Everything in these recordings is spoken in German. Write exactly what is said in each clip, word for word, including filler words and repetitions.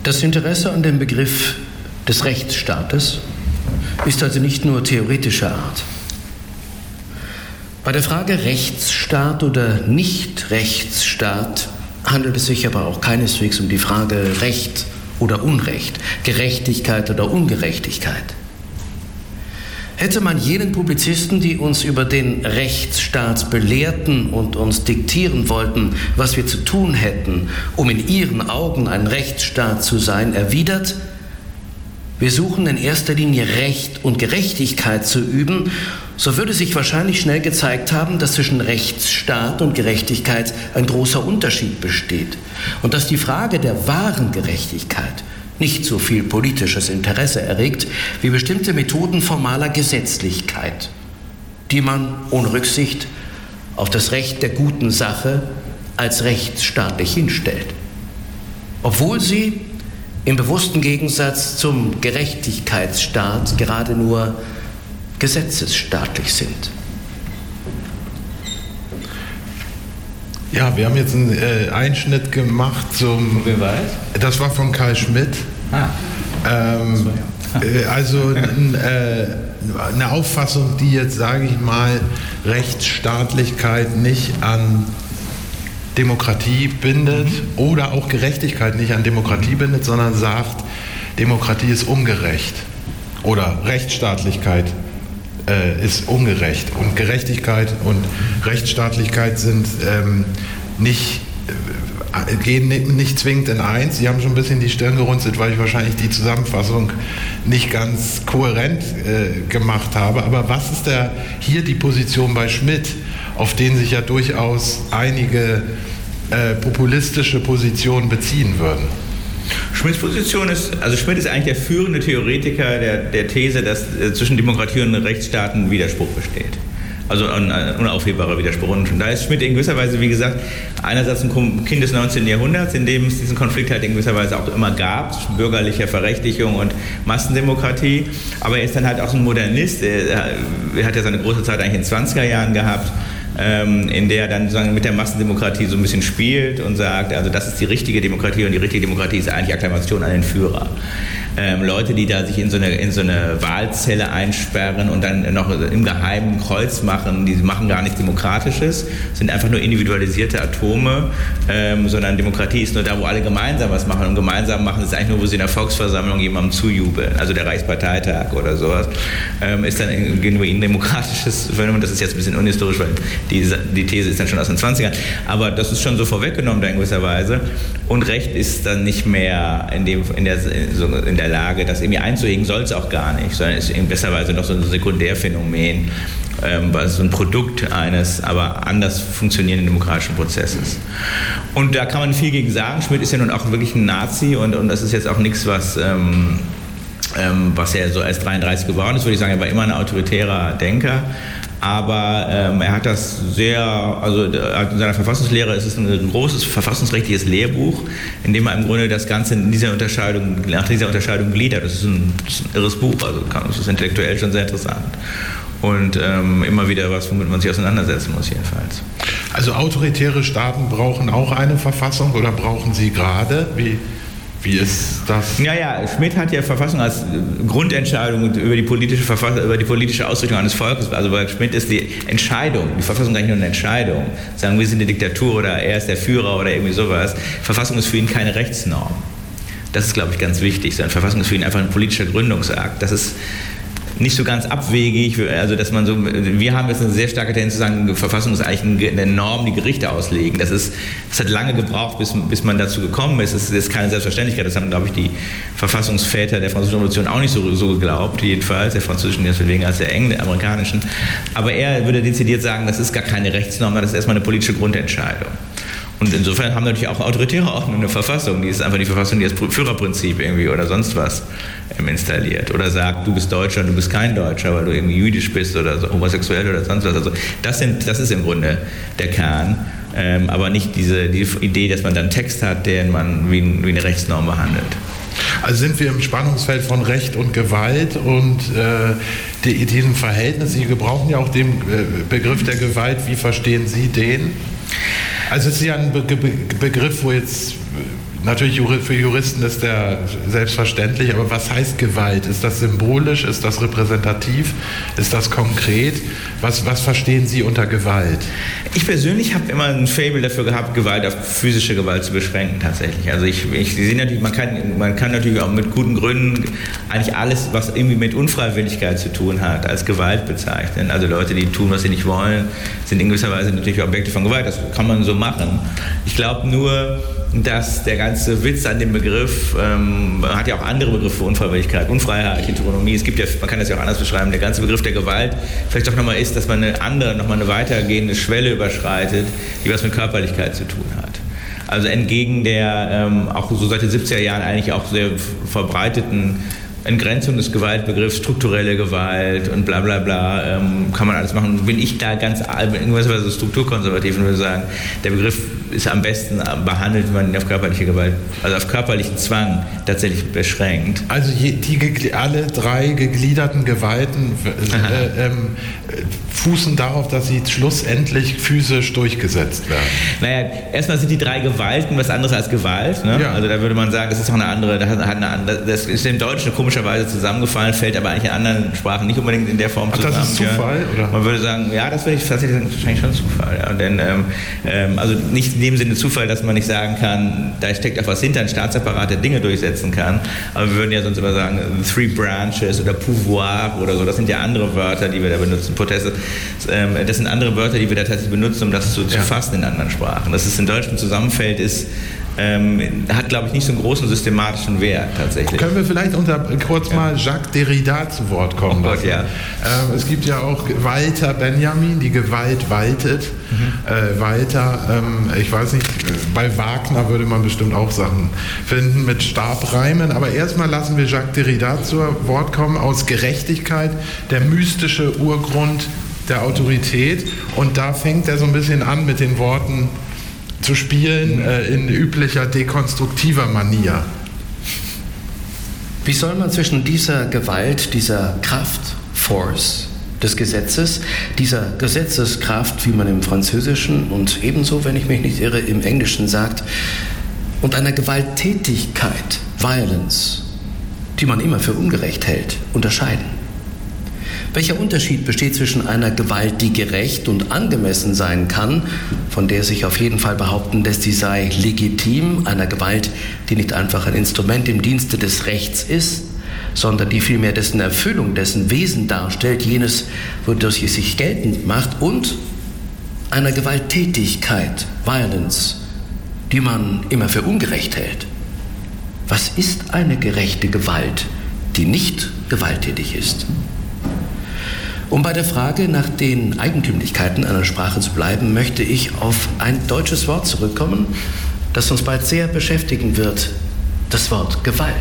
Das Interesse an dem Begriff des Rechtsstaates ist also nicht nur theoretischer Art. Bei der Frage Rechtsstaat oder Nicht-Rechtsstaat handelt es sich aber auch keineswegs um die Frage Recht oder Unrecht, Gerechtigkeit oder Ungerechtigkeit. Hätte man jenen Publizisten, die uns über den Rechtsstaat belehrten und uns diktieren wollten, was wir zu tun hätten, um in ihren Augen ein Rechtsstaat zu sein, erwidert: Wir suchen in erster Linie Recht und Gerechtigkeit zu üben, so würde sich wahrscheinlich schnell gezeigt haben, dass zwischen Rechtsstaat und Gerechtigkeit ein großer Unterschied besteht und dass die Frage der wahren Gerechtigkeit nicht so viel politisches Interesse erregt wie bestimmte Methoden formaler Gesetzlichkeit, die man ohne Rücksicht auf das Recht der guten Sache als rechtsstaatlich hinstellt, obwohl sie im bewussten Gegensatz zum Gerechtigkeitsstaat gerade nur gesetzesstaatlich sind. Ja, wir haben jetzt einen äh, Einschnitt gemacht zum... Das war von Carl Schmitt. Ah. Ähm, äh, also n, äh, eine Auffassung, die jetzt, sage ich mal, Rechtsstaatlichkeit nicht an Demokratie bindet oder auch Gerechtigkeit nicht an Demokratie bindet, sondern sagt, Demokratie ist ungerecht oder Rechtsstaatlichkeit äh, ist ungerecht. Und Gerechtigkeit und Rechtsstaatlichkeit sind ähm, nicht, äh, gehen nicht zwingend in eins. Sie haben schon ein bisschen die Stirn gerunzelt, weil ich wahrscheinlich die Zusammenfassung nicht ganz kohärent äh, gemacht habe. Aber was ist der, hier die Position bei Schmitt, auf den sich ja durchaus einige äh, populistische Positionen beziehen würden? Schmidts Position ist, also Schmitt ist eigentlich der führende Theoretiker der, der These, dass äh, zwischen Demokratie und Rechtsstaaten ein Widerspruch besteht. Also ein, ein unaufhebbarer Widerspruch. Und da ist Schmitt in gewisser Weise, wie gesagt, einerseits ein Kind des neunzehnten Jahrhunderts, in dem es diesen Konflikt halt in gewisser Weise auch immer gab, zwischen bürgerlicher Verrechtlichung und Massendemokratie. Aber er ist dann halt auch so ein Modernist. Er, er hat ja seine große Zeit eigentlich in den zwanziger Jahren gehabt, ähm, in der er dann sozusagen mit der Massendemokratie so ein bisschen spielt und sagt, also das ist die richtige Demokratie und die richtige Demokratie ist eigentlich Akklamation an den Führer. Ähm, Leute, die da sich in so, eine, in so eine Wahlzelle einsperren und dann noch im Geheimen Kreuz machen, die machen gar nichts Demokratisches, sind einfach nur individualisierte Atome, ähm, sondern Demokratie ist nur da, wo alle gemeinsam was machen. Und gemeinsam machen ist eigentlich nur, wo sie in der Volksversammlung jemandem zujubeln, also der Reichsparteitag oder sowas, ähm, ist dann ein genuin demokratisches Phänomen. Das ist jetzt ein bisschen unhistorisch, weil die, die These ist dann schon aus den zwanzigern, aber das ist schon so vorweggenommen da in gewisser Weise. Und Recht ist dann nicht mehr in, dem, in, der, so in der Lage, das irgendwie einzuhegen, soll es auch gar nicht, sondern ist in gewisser Weise noch so ein Sekundärphänomen, ähm, was so ein Produkt eines aber anders funktionierenden demokratischen Prozesses. Und da kann man viel gegen sagen. Schmitt ist ja nun auch wirklich ein Nazi und, und das ist jetzt auch nichts, was, ähm, ähm, was er so als dreiunddreißig geworden ist, würde ich sagen, er war immer ein autoritärer Denker. Aber ähm, er hat das sehr, also in seiner Verfassungslehre ist es ein großes verfassungsrechtliches Lehrbuch, in dem er im Grunde das Ganze in dieser Unterscheidung, nach dieser Unterscheidung gliedert. Das ist ein, das ist ein irres Buch, also das ist intellektuell schon sehr interessant. Und ähm, immer wieder was, womit man sich auseinandersetzen muss jedenfalls. Also autoritäre Staaten brauchen auch eine Verfassung oder brauchen sie gerade? Wie Wie ist das? Ja, ja, Schmitt hat ja Verfassung als Grundentscheidung über die politische Verfassung, über die politische Ausrichtung eines Volkes. Also bei Schmitt ist die Entscheidung, die Verfassung ist eigentlich nur eine Entscheidung. Sagen wir sind eine Diktatur oder er ist der Führer oder irgendwie sowas. Verfassung ist für ihn keine Rechtsnorm. Das ist, glaube ich, ganz wichtig. Eine Verfassung ist für ihn einfach ein politischer Gründungsakt. Das ist nicht so ganz abwegig, also dass man so, wir haben jetzt eine sehr starke Tendenz zu sagen, die Verfassung ist eigentlich eine Norm, die Gerichte auslegen. Das ist, das hat lange gebraucht, bis, bis man dazu gekommen ist. Das ist keine Selbstverständlichkeit. Das haben, glaube ich, die Verfassungsväter der Französischen Revolution auch nicht so, so geglaubt, jedenfalls, der französischen deswegen als der englischen, amerikanischen. Aber er würde dezidiert sagen, das ist gar keine Rechtsnorm, das ist erstmal eine politische Grundentscheidung. Und insofern haben natürlich auch autoritäre Ordnungen eine Verfassung. Die ist einfach die Verfassung, die das Führerprinzip irgendwie oder sonst was ähm, installiert. Oder sagt, du bist Deutscher und du bist kein Deutscher, weil du irgendwie jüdisch bist oder so, homosexuell oder sonst was. Also das, sind, das ist im Grunde der Kern. Ähm, aber nicht diese, diese Idee, dass man dann einen Text hat, den man wie, wie eine Rechtsnorm behandelt. Also sind wir im Spannungsfeld von Recht und Gewalt und äh, die, diesem Verhältnis. Sie gebrauchen ja auch den äh, Begriff der Gewalt. Wie verstehen Sie den? Also es ist ja ein Be- Be- Begriff, wo jetzt natürlich für Juristen ist der selbstverständlich, aber was heißt Gewalt? Ist das symbolisch? Ist das repräsentativ? Ist das konkret? Was, was verstehen Sie unter Gewalt? Ich persönlich habe immer ein Faible dafür gehabt, Gewalt auf physische Gewalt zu beschränken tatsächlich. Also ich, ich sehe natürlich, man kann, man kann natürlich auch mit guten Gründen eigentlich alles, was irgendwie mit Unfreiwilligkeit zu tun hat, als Gewalt bezeichnen. Also Leute, die tun, was sie nicht wollen, sind in gewisser Weise natürlich Objekte von Gewalt. Das kann man so machen. Ich glaube nur, dass der ganze Witz an dem Begriff, ähm, man hat ja auch andere Begriffe für Unfreiwilligkeit, Unfreiheit, Heteronomie, es gibt ja, man kann das ja auch anders beschreiben, der ganze Begriff der Gewalt vielleicht doch nochmal ist, dass man eine andere, nochmal eine weitergehende Schwelle überschreitet, die was mit Körperlichkeit zu tun hat. Also entgegen der ähm, auch so seit den siebziger Jahren eigentlich auch sehr verbreiteten Entgrenzung des Gewaltbegriffs, strukturelle Gewalt und bla bla bla, ähm, kann man alles machen. Bin ich da ganz in gewisser Weise strukturkonservativ und würde sagen, der Begriff ist am besten behandelt, wenn man ihn auf körperliche Gewalt, also auf körperlichen Zwang tatsächlich beschränkt. Also je, die, alle drei gegliederten Gewalten äh, ähm, fußen darauf, dass sie schlussendlich physisch durchgesetzt werden. Naja, erstmal sind die drei Gewalten was anderes als Gewalt. Ne? Ja. Also da würde man sagen, das ist auch eine andere, das, hat eine andere, das ist im Deutschen komischerweise zusammengefallen, fällt aber eigentlich in anderen Sprachen nicht unbedingt in der Form Ach, zusammen. Das ist Zufall? Ja. Oder? Man würde sagen, ja, das würde ich tatsächlich sagen, wahrscheinlich schon Zufall. Ja. Denn, ähm, ähm, also nicht in dem Sinne Zufall, dass man nicht sagen kann, da steckt auch was hinter, ein Staatsapparat, der Dinge durchsetzen kann. Aber wir würden ja sonst immer sagen, Three Branches oder Pouvoir oder so, das sind ja andere Wörter, die wir da benutzen. Proteste, ähm, das sind andere Wörter, die wir da tatsächlich benutzen, um das zu, zu ja. fassen in anderen Sprachen. Dass es in Deutschland zusammenfällt, ist Ähm, hat, glaube ich, nicht so einen großen systematischen Wert tatsächlich. Können wir vielleicht unter, kurz ja. mal Jacques Derrida zu Wort kommen oh lassen? Gott, ja. ähm, es gibt ja auch Walter Benjamin, die Gewalt waltet. Mhm. Äh, Walter, ähm, ich weiß nicht, bei Wagner würde man bestimmt auch Sachen finden mit Stabreimen, aber erstmal lassen wir Jacques Derrida zu Wort kommen, aus Gerechtigkeit, der mystische Urgrund der Autorität, und da fängt er so ein bisschen an mit den Worten zu spielen äh, in üblicher dekonstruktiver Manier. Wie soll man zwischen dieser Gewalt, dieser Kraft, Force des Gesetzes, dieser Gesetzeskraft, wie man im Französischen und ebenso, wenn ich mich nicht irre, im Englischen sagt, und einer Gewalttätigkeit, Violence, die man immer für ungerecht hält, unterscheiden? Welcher Unterschied besteht zwischen einer Gewalt, die gerecht und angemessen sein kann, von der sich auf jeden Fall behaupten lässt, sie sei legitim, einer Gewalt, die nicht einfach ein Instrument im Dienste des Rechts ist, sondern die vielmehr dessen Erfüllung, dessen Wesen darstellt, jenes, wodurch es sich geltend macht, und einer Gewalttätigkeit, Violence, die man immer für ungerecht hält? Was ist eine gerechte Gewalt, die nicht gewalttätig ist? Um bei der Frage nach den Eigentümlichkeiten einer Sprache zu bleiben, möchte ich auf ein deutsches Wort zurückkommen, das uns bald sehr beschäftigen wird, das Wort Gewalt.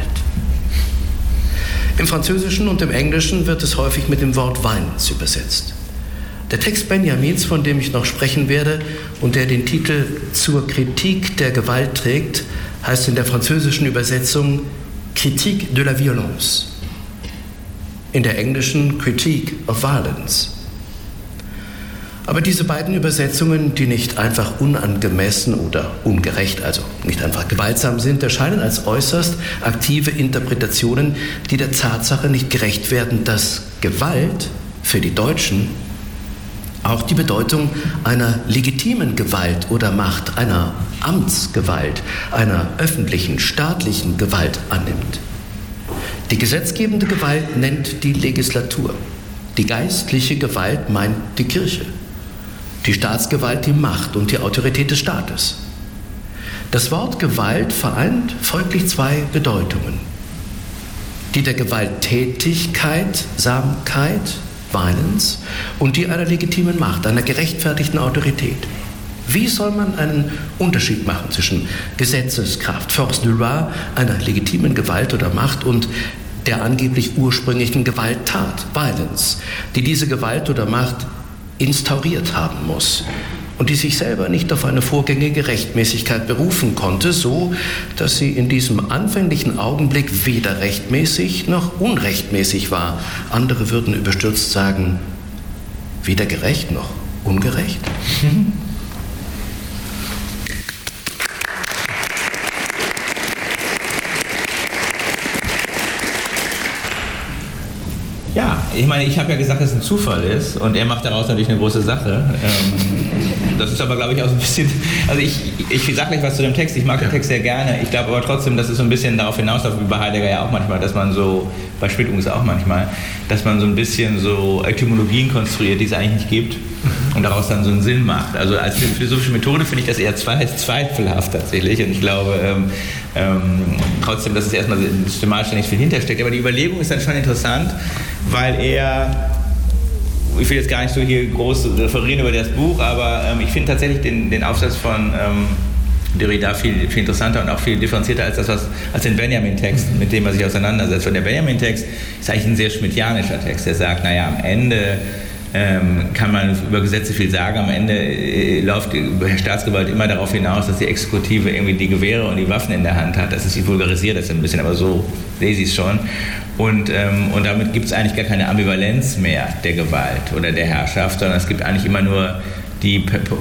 Im Französischen und im Englischen wird es häufig mit dem Wort Violence übersetzt. Der Text Benjamins, von dem ich noch sprechen werde und der den Titel Zur Kritik der Gewalt trägt, heißt in der französischen Übersetzung Critique de la violence. In der englischen Critique of Violence. Aber diese beiden Übersetzungen, die nicht einfach unangemessen oder ungerecht, also nicht einfach gewaltsam sind, erscheinen als äußerst aktive Interpretationen, die der Tatsache nicht gerecht werden, dass Gewalt für die Deutschen auch die Bedeutung einer legitimen Gewalt oder Macht, einer Amtsgewalt, einer öffentlichen, staatlichen Gewalt annimmt. Die gesetzgebende Gewalt nennt die Legislatur. Die geistliche Gewalt meint die Kirche. Die Staatsgewalt die Macht und die Autorität des Staates. Das Wort Gewalt vereint folglich zwei Bedeutungen. Die der Gewalttätigkeit, Samkeit, Violence, und die einer legitimen Macht, einer gerechtfertigten Autorität. Wie soll man einen Unterschied machen zwischen Gesetzeskraft, Force de loi, einer legitimen Gewalt oder Macht, und der angeblich ursprünglichen Gewalttat, Violence, die diese Gewalt oder Macht instauriert haben muss und die sich selber nicht auf eine vorgängige Rechtmäßigkeit berufen konnte, so dass sie in diesem anfänglichen Augenblick weder rechtmäßig noch unrechtmäßig war. Andere würden überstürzt sagen, weder gerecht noch ungerecht. ich meine, ich habe ja gesagt, dass es ein Zufall ist und er macht daraus natürlich eine große Sache. Ähm, das ist aber, glaube ich, auch so ein bisschen, also ich, ich sage gleich was zu dem Text, ich mag den Text sehr gerne, ich glaube aber trotzdem, dass es so ein bisschen darauf hinausläuft, wie bei Heidegger ja auch manchmal, dass man so, bei Schmidt übrigens auch manchmal, dass man so ein bisschen so Etymologien konstruiert, die es eigentlich nicht gibt und daraus dann so einen Sinn macht. Also als philosophische Methode finde ich das eher zweifelhaft tatsächlich und ich glaube ähm, ähm, trotzdem, dass es erstmal systematisch nicht viel hintersteckt, aber die Überlegung ist dann schon interessant, weil er, ich will jetzt gar nicht so hier groß referieren über das Buch, aber ähm, ich finde tatsächlich den, den Aufsatz von ähm, Derrida viel, viel interessanter und auch viel differenzierter als das, was, als den Benjamin-Text, mit dem er sich auseinandersetzt. Und der Benjamin-Text ist eigentlich ein sehr schmidtianischer Text, der sagt, naja, am Ende ähm, kann man über Gesetze viel sagen, am Ende äh, läuft die Staatsgewalt immer darauf hinaus, dass die Exekutive irgendwie die Gewehre und die Waffen in der Hand hat. Das ist, ich vulgarisiere das ein bisschen, aber so lese ich es schon. Und, ähm, und damit gibt es eigentlich gar keine Ambivalenz mehr der Gewalt oder der Herrschaft, sondern es gibt eigentlich immer nur die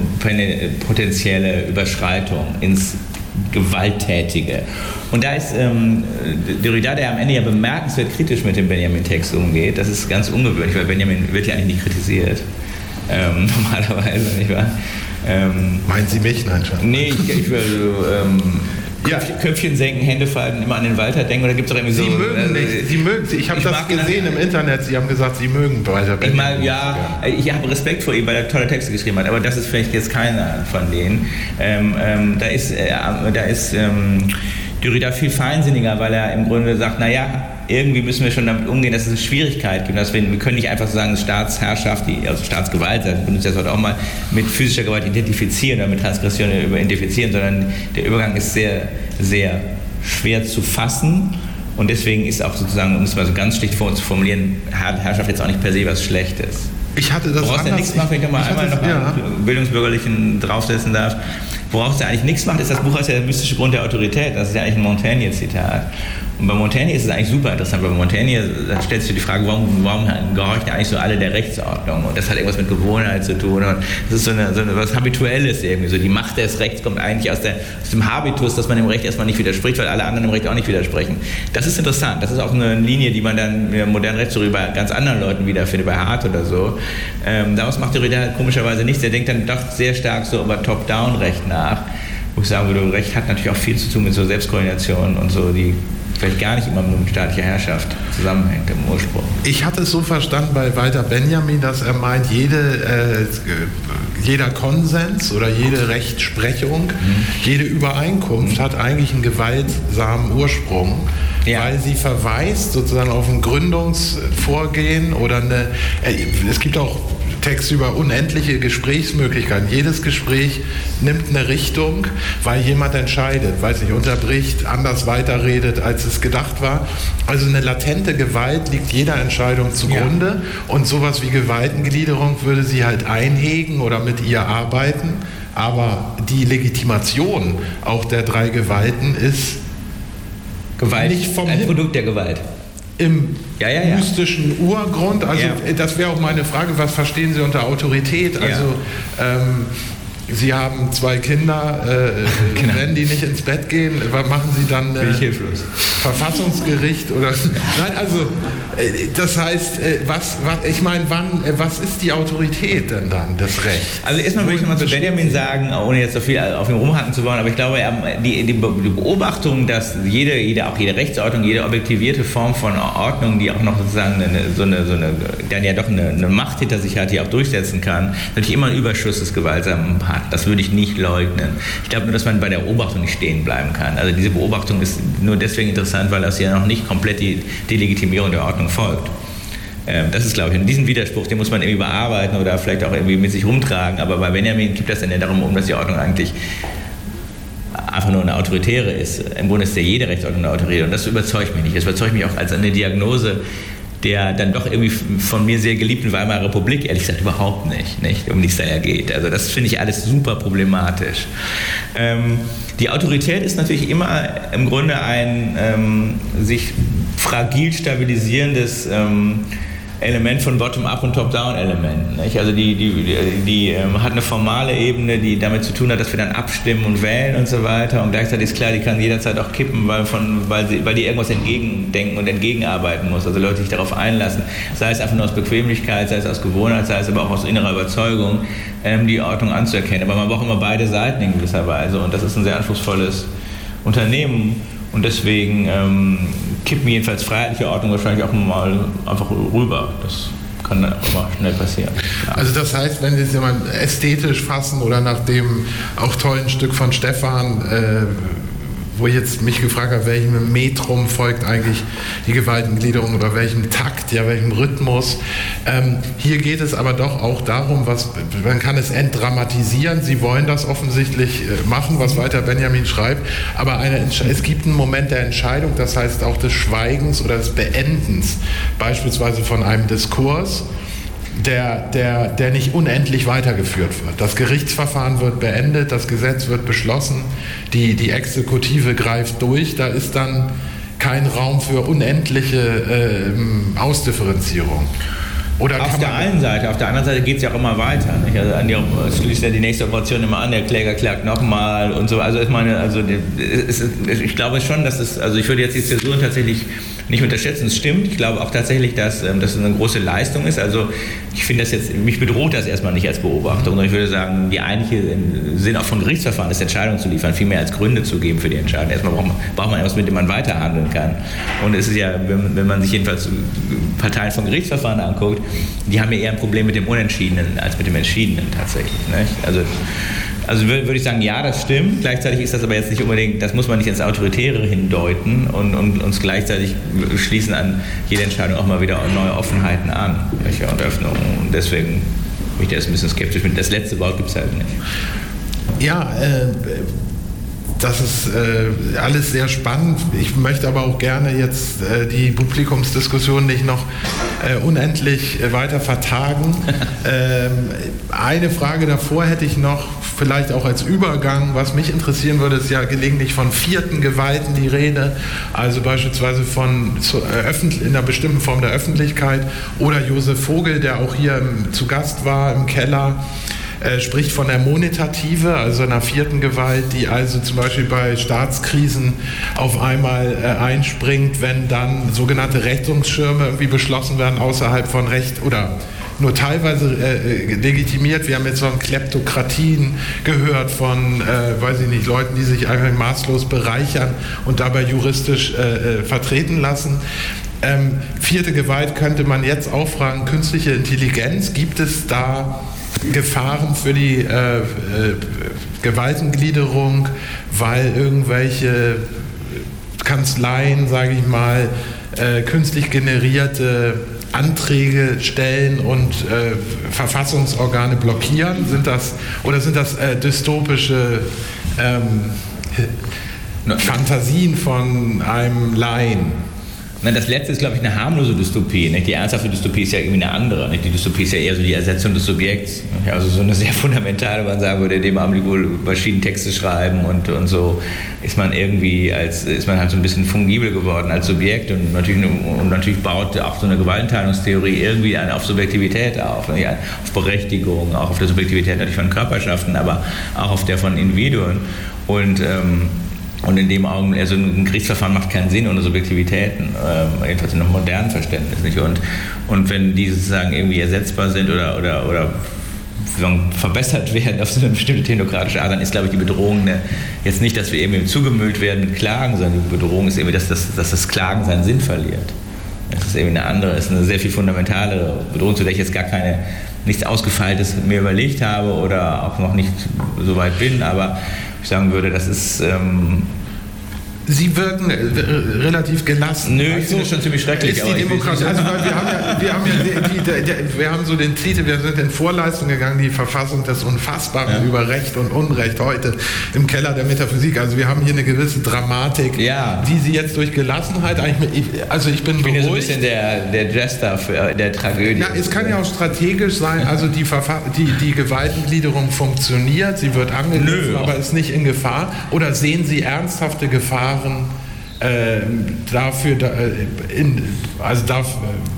potenzielle Überschreitung ins Gewalttätige. Und da ist ähm, Derrida, der am Ende ja bemerkenswert kritisch mit dem Benjamin-Text umgeht, das ist ganz ungewöhnlich, weil Benjamin wird ja eigentlich nicht kritisiert, ähm, normalerweise, nicht wahr? Ähm, Meinen Sie mich? Nein, schon. Nee, ich, ich will so, ähm, ja. Köpfchen senken, Hände falten, immer an den Walter denken, oder gibt es auch irgendwie Sie so... mögen nicht, Sie mögen, ich habe das gesehen im Internet, Sie haben gesagt, Sie mögen Walter Benjamin. Ich meine, ja, ich habe Respekt vor ihm, weil er tolle Texte geschrieben hat, aber das ist vielleicht jetzt keiner von denen. Ähm, ähm, da ist, äh, da ist ähm, Derrida viel feinsinniger, weil er im Grunde sagt, naja, irgendwie müssen wir schon damit umgehen, dass es eine Schwierigkeit gibt. Dass wir, wir können nicht einfach so sagen, Staatsherrschaft, die, also Staatsgewalt, das benutzt das heute auch mal, mit physischer Gewalt identifizieren oder mit Transgression identifizieren, sondern der Übergang ist sehr, sehr schwer zu fassen. Und deswegen ist auch sozusagen, um es mal so ganz schlicht vor uns zu formulieren, Herrschaft jetzt auch nicht per se was Schlechtes. Ich hatte das Woraus der nichts macht, wenn ich nochmal einmal noch ja. einen bildungsbürgerlichen draufsetzen darf, woraus der eigentlich nichts macht, ist das Buch heißt ja der mystische Grund der Autorität. Das ist ja eigentlich ein Montaigne-Zitat. Und bei Montaigne ist es eigentlich super interessant, weil bei Montaigne da stellt sich die Frage, warum, warum gehorchen eigentlich so alle der Rechtsordnung? Und das hat irgendwas mit Gewohnheit zu tun. Und das ist so, eine, so eine, was Habituelles irgendwie. So die Macht des Rechts kommt eigentlich aus, der, aus dem Habitus, dass man dem Recht erstmal nicht widerspricht, weil alle anderen dem Recht auch nicht widersprechen. Das ist interessant. Das ist auch eine Linie, die man dann in der modernen Rechtstheorie bei ganz anderen Leuten wiederfindet, bei Hart oder so. Ähm, daraus macht Derrida halt komischerweise nichts. Der denkt dann doch sehr stark so über Top-Down-Recht nach. Wo ich sagen würde, Recht hat natürlich auch viel zu tun mit so Selbstkoordination und so, die vielleicht gar nicht immer mit staatlicher Herrschaft zusammenhängt im Ursprung. Ich hatte es so verstanden bei Walter Benjamin, dass er meint, jede, äh, jeder Konsens oder jede Rechtsprechung, mhm. jede Übereinkunft mhm. hat eigentlich einen gewaltsamen Ursprung, ja. weil sie verweist sozusagen auf ein Gründungsvorgehen oder eine, äh, es gibt auch Texte über unendliche Gesprächsmöglichkeiten. Jedes Gespräch nimmt eine Richtung, weil jemand entscheidet, weiß nicht, unterbricht, anders weiterredet, als es gedacht war. Also eine latente Gewalt liegt jeder Entscheidung zugrunde ja. und sowas wie Gewaltengliederung würde sie halt einhegen oder mit ihr arbeiten. Aber die Legitimation auch der drei Gewalten ist Gewalt, nicht vom ein Produkt der Gewalt. Im ja, ja, ja. mystischen Urgrund, also ja. das wäre auch meine Frage, was verstehen Sie unter Autorität? Also ja. ähm, Sie haben zwei Kinder, äh, genau. wenn die nicht ins Bett gehen, was machen Sie dann? Äh, Bin ich hilflos. Verfassungsgericht oder? Nein, also äh, das heißt, äh, was, was, ich meine, wann, äh, was ist die Autorität denn dann, das Recht? Also erstmal würde ich nochmal zu Benjamin sagen, ohne jetzt so viel auf ihn rumhacken zu wollen, aber ich glaube, die, die Beobachtung, dass jede, jede, auch jede Rechtsordnung, jede objektivierte Form von Ordnung, die auch noch sozusagen eine, so eine, so eine, dann ja doch eine, eine Macht hinter sich hat, die auch durchsetzen kann, natürlich immer ein Überschuss des Gewaltsamen hat. Das würde ich nicht leugnen. Ich glaube nur, dass man bei der Beobachtung nicht stehen bleiben kann. Also diese Beobachtung ist nur deswegen interessant, weil das ja noch nicht komplett die Delegitimierung der Ordnung folgt. Ähm, das ist, glaube ich, und diesen Widerspruch, den muss man irgendwie bearbeiten oder vielleicht auch irgendwie mit sich rumtragen. Aber bei Benjamin gibt das dann ja darum um, dass die Ordnung eigentlich einfach nur eine autoritäre ist. Im Grunde ist ja jede Rechtsordnung eine autoritäre. Und das überzeugt mich nicht. Das überzeugt mich auch als eine Diagnose der dann doch irgendwie von mir sehr geliebten Weimarer Republik, ehrlich gesagt, überhaupt nicht, nicht um die es da ja geht. Also das finde ich alles super problematisch. Ähm, die Autorität ist natürlich immer im Grunde ein ähm, sich fragil stabilisierendes ähm, Element von Bottom-up und Top-down-Elementen. Nicht? Also die, die, die, die ähm, hat eine formale Ebene, die damit zu tun hat, dass wir dann abstimmen und wählen und so weiter. Und gleichzeitig ist klar, die kann jederzeit auch kippen, weil, von, weil, sie, weil die irgendwas entgegendenken und entgegenarbeiten muss. Also Leute sich darauf einlassen. Sei es einfach nur aus Bequemlichkeit, sei es aus Gewohnheit, sei es aber auch aus innerer Überzeugung, ähm, die Ordnung anzuerkennen. Aber man braucht immer beide Seiten in gewisser Weise. Und das ist ein sehr anspruchsvolles Unternehmen. Und deswegen ähm, kippen jedenfalls freiheitliche Ordnung wahrscheinlich auch mal einfach rüber. Das kann dann auch immer schnell passieren. Ja. Also das heißt, wenn Sie es mal ästhetisch fassen oder nach dem auch tollen Stück von Stefan, äh, wo ich jetzt mich gefragt habe, welchem Metrum folgt eigentlich die Gewaltengliederung oder welchem Takt, ja, welchem Rhythmus. Ähm, hier geht es aber doch auch darum, was, man kann es entdramatisieren. Sie wollen das offensichtlich machen, was Walter Benjamin schreibt, aber eine, es gibt einen Moment der Entscheidung, das heißt auch des Schweigens oder des Beendens, beispielsweise von einem Diskurs, Der, der, der nicht unendlich weitergeführt wird. Das Gerichtsverfahren wird beendet, das Gesetz wird beschlossen, die, die Exekutive greift durch, da ist dann kein Raum für unendliche äh, Ausdifferenzierung. Oder auf der einen Seite, auf der anderen Seite geht es ja auch immer weiter. Nicht? Also an die, schließt ja die nächste Operation immer an, der Kläger klagt nochmal und so. Also ich meine, also es, ich glaube schon, dass es, also ich würde jetzt die Zäsuren tatsächlich nicht unterschätzen. Es stimmt. Ich glaube auch tatsächlich, dass das eine große Leistung ist. Also ich finde das jetzt, mich bedroht das erstmal nicht als Beobachtung, sondern ich würde sagen, die eigentliche Sinn auch von Gerichtsverfahren ist, Entscheidungen zu liefern, viel mehr als Gründe zu geben für die Entscheidung. Erstmal braucht man, braucht man etwas, mit dem man weiterhandeln kann. Und es ist ja, wenn, wenn man sich jedenfalls Parteien von Gerichtsverfahren anguckt, die haben ja eher ein Problem mit dem Unentschiedenen als mit dem Entschiedenen tatsächlich. Nicht? Also Also würde ich sagen, ja, das stimmt. Gleichzeitig ist das aber jetzt nicht unbedingt, das muss man nicht ins Autoritäre hindeuten und, und uns gleichzeitig schließen an jede Entscheidung auch mal wieder neue Offenheiten an, welche, und Öffnungen. Und deswegen bin ich da jetzt ein bisschen skeptisch. Das letzte Wort gibt es halt nicht. Ja, äh, das ist äh, alles sehr spannend. Ich möchte aber auch gerne jetzt äh, die Publikumsdiskussion nicht noch äh, unendlich äh, weiter vertagen. ähm, eine Frage davor hätte ich noch, vielleicht auch als Übergang. Was mich interessieren würde, ist ja gelegentlich von vierten Gewalten die Rede, also beispielsweise von zu, äh, in einer bestimmten Form der Öffentlichkeit, oder Josef Vogel, der auch hier im, zu Gast war im Keller, äh, spricht von der Monetative, also einer vierten Gewalt, die also zum Beispiel bei Staatskrisen auf einmal äh, einspringt, wenn dann sogenannte Rettungsschirme irgendwie beschlossen werden außerhalb von Recht oder nur teilweise äh, legitimiert. Wir haben jetzt von Kleptokratien gehört, von, äh, weiß ich nicht, Leuten, die sich einfach maßlos bereichern und dabei juristisch äh, äh, vertreten lassen. Ähm, vierte Gewalt könnte man jetzt auch fragen, künstliche Intelligenz, gibt es da Gefahren für die äh, äh, Gewaltengliederung, weil irgendwelche Kanzleien, sage ich mal, äh, künstlich generierte Anträge stellen und äh, Verfassungsorgane blockieren? Sind das, oder sind das äh, dystopische ähm, Fantasien von einem Laien? Nein, das letzte ist, glaube ich, eine harmlose Dystopie. Nicht? Die ernsthafte Dystopie ist ja irgendwie eine andere. Nicht? Die Dystopie ist ja eher so die Ersetzung des Subjekts. Nicht? Also so eine sehr fundamentale, man sagen würde, in dem Augenblick wohl Maschinen Texte schreiben und, und so ist man irgendwie als, ist man halt so ein bisschen fungibel geworden als Subjekt und natürlich, und natürlich baut auch so eine Gewaltenteilungstheorie irgendwie auf Subjektivität auf. Nicht? Auf Berechtigung, auch auf der Subjektivität natürlich von Körperschaften, aber auch auf der von Individuen. Und ähm, Und in dem Augenblick, also ein Gerichtsverfahren macht keinen Sinn ohne Subjektivitäten, äh, jedenfalls in einem modernen Verständnis nicht. Und, und wenn die sozusagen irgendwie ersetzbar sind oder, oder, oder verbessert werden auf so eine bestimmte technokratische Art, dann ist, glaube ich, die Bedrohung ne, jetzt nicht, dass wir irgendwie zugemüllt werden mit Klagen, sondern die Bedrohung ist irgendwie, dass das, dass das Klagen seinen Sinn verliert. Das ist irgendwie eine andere, ist eine sehr viel fundamentalere Bedrohung, zu der ich jetzt gar keine, nichts Ausgefeiltes mir überlegt habe oder auch noch nicht so weit bin, aber ich sagen würde, das ist... Ähm Sie wirken äh, relativ gelassen. Nö, ich also, finde das schon ziemlich schrecklich. Ist die Demokratie, also weil wir haben ja, wir haben ja die, die, die, wir haben so den Titel, wir sind in Vorleistung gegangen, die Verfassung des Unfassbaren ja. über Recht und Unrecht heute im Keller der Metaphysik. Also wir haben hier eine gewisse Dramatik, ja. die Sie jetzt durch Gelassenheit eigentlich, also ich bin ich bin beruhigt. ja so ein bisschen der, der Jester für, der Tragödie. Ja, es kann ja auch strategisch sein, also die, Verfa- die, die Gewaltengliederung funktioniert, sie wird angegriffen, aber ist nicht in Gefahr. Oder sehen Sie ernsthafte Gefahren Äh, dafür, da, in, also darf,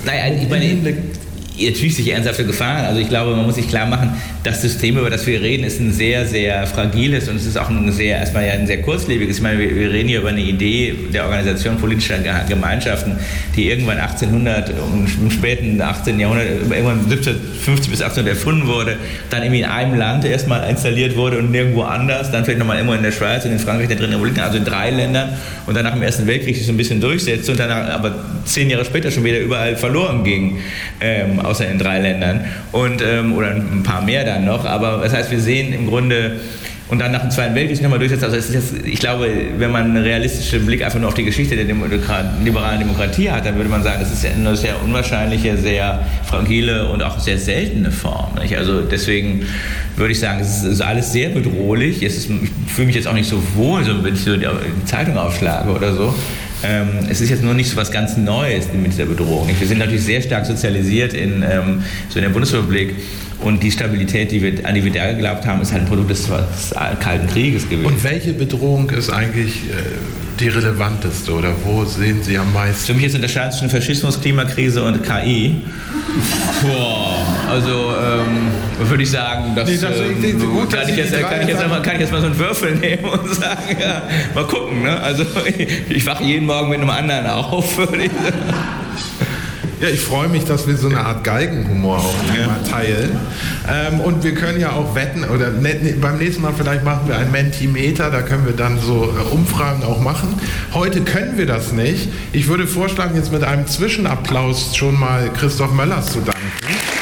Naja, ich meine, natürlich sich ernsthafte Gefahren. Also ich glaube, man muss sich klar machen, das System, über das wir reden, ist ein sehr, sehr fragiles und es ist auch ein sehr, erstmal ja ein sehr kurzlebiges. Ich meine, wir, wir reden hier über eine Idee der Organisation politischer Gemeinschaften, die irgendwann achtzehnhundert und im späten achtzehnten Jahrhundert, irgendwann siebzehnhundertfünfzig bis achtzehnhundert erfunden wurde, dann irgendwie in einem Land erstmal installiert wurde und nirgendwo anders, dann vielleicht nochmal immer in der Schweiz und in Frankreich, der Dritten Republik, also in drei Ländern und dann nach dem Ersten Weltkrieg sich so ein bisschen durchsetzte und dann aber zehn Jahre später schon wieder überall verloren ging. Ähm, außer in drei Ländern und, ähm, oder ein paar mehr dann noch, aber das heißt, wir sehen im Grunde und dann nach dem Zweiten Weltkrieg nochmal durchsetzen, also es ist jetzt, ich glaube, wenn man einen realistischen Blick einfach nur auf die Geschichte der Demo- liberalen Demokratie hat, dann würde man sagen, das ist ja eine sehr unwahrscheinliche, sehr fragile und auch sehr seltene Form, nicht? Also deswegen würde ich sagen, es ist alles sehr bedrohlich, es ist, ich fühle mich jetzt auch nicht so wohl, so, wenn ich so die Zeitung aufschlage oder so. Ähm, es ist jetzt nur nicht so was ganz Neues mit dieser Bedrohung. Wir sind natürlich sehr stark sozialisiert in, ähm, so in der Bundesrepublik und die Stabilität, die wir, an die wir da geglaubt haben, ist halt ein Produkt des, des Kalten Krieges gewesen. Und welche Bedrohung ist eigentlich äh, die relevanteste oder wo sehen Sie am meisten? Für mich ist unterscheiden zwischen Faschismus, Klimakrise und K I. Boah, also ähm, würde ich sagen, dass, nee, das ähm, gut, kann, ich jetzt, kann, ich jetzt mal, kann ich jetzt mal so einen Würfel nehmen und sagen, ja, mal gucken. Ne? Also ich, ich wache jeden Morgen mit einem anderen auf, würde ich sagen. Ja, ich freue mich, dass wir so eine Art Galgenhumor auch ja. mal teilen. Ähm, und wir können ja auch wetten, oder ne, ne, beim nächsten Mal vielleicht machen wir ein Mentimeter, da können wir dann so äh, Umfragen auch machen. Heute können wir das nicht. Ich würde vorschlagen, jetzt mit einem Zwischenapplaus schon mal Christoph Möllers zu danken.